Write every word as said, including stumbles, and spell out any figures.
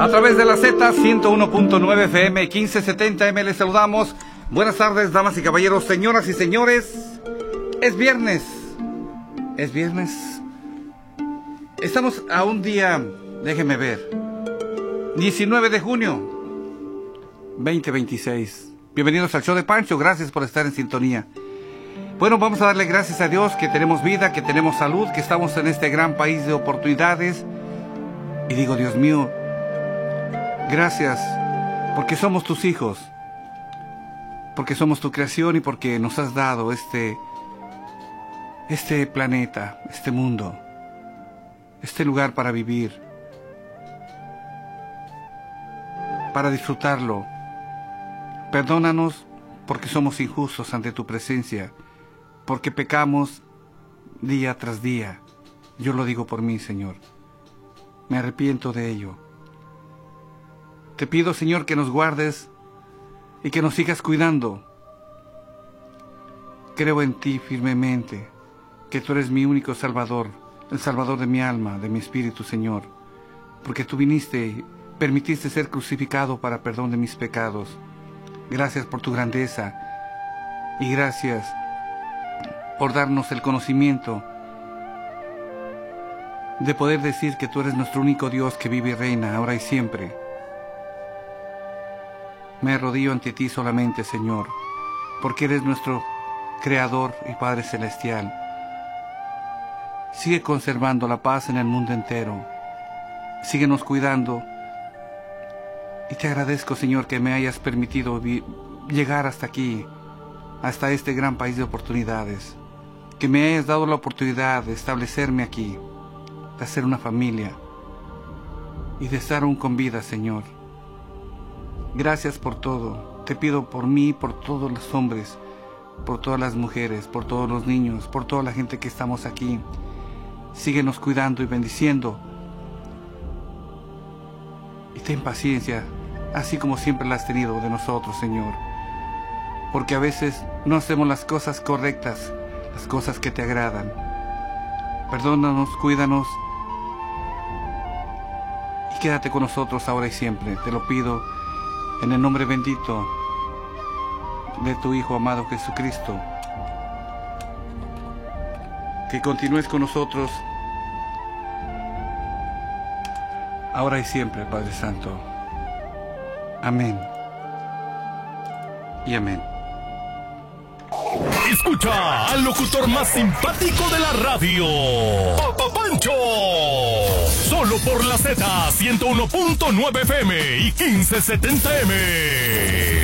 A través de la Z ciento uno punto nueve F M, quince setenta M, les saludamos. Buenas tardes, damas y caballeros, señoras y señores. Es viernes. Es viernes. Estamos a un día, déjenme ver, diecinueve de junio, veinte veintiséis. Bienvenidos al show de Pancho, gracias por estar en sintonía. Bueno, vamos a darle gracias a Dios que tenemos vida, que tenemos salud, que estamos en este gran país de oportunidades. Y digo, Dios mío, gracias, porque somos tus hijos, porque somos tu creación y porque nos has dado este, este planeta, este mundo, este lugar para vivir, para disfrutarlo. Perdónanos porque somos injustos ante tu presencia, porque pecamos día tras día. Yo lo digo por mí, Señor. Me arrepiento de ello. Te pido, Señor, que nos guardes y que nos sigas cuidando. Creo en ti firmemente, que tú eres mi único Salvador, el Salvador de mi alma, de mi espíritu, Señor, porque tú viniste y permitiste ser crucificado para perdón de mis pecados. Gracias por tu grandeza y gracias por darnos el conocimiento de poder decir que tú eres nuestro único Dios que vive y reina ahora y siempre. Me arrodillo ante ti solamente, Señor, porque eres nuestro Creador y Padre Celestial. Sigue conservando la paz en el mundo entero. Síguenos cuidando. Y te agradezco, Señor, que me hayas permitido llegar hasta aquí, hasta este gran país de oportunidades. Que me hayas dado la oportunidad de establecerme aquí, de hacer una familia y de estar aún con vida, Señor. Gracias por todo. Te pido por mí, por todos los hombres, por todas las mujeres, por todos los niños, por toda la gente que estamos aquí. Síguenos cuidando y bendiciendo. Y ten paciencia, así como siempre la has tenido de nosotros, Señor. Porque a veces no hacemos las cosas correctas, las cosas que te agradan. Perdónanos, cuídanos. Y quédate con nosotros ahora y siempre. Te lo pido en el nombre bendito de tu Hijo amado Jesucristo. Que continúes con nosotros ahora y siempre, Padre Santo. Amén y amén. Escucha al locutor más simpático de la radio, Papá Pancho. Solo por la Z ciento uno punto nueve F M y quince setenta M.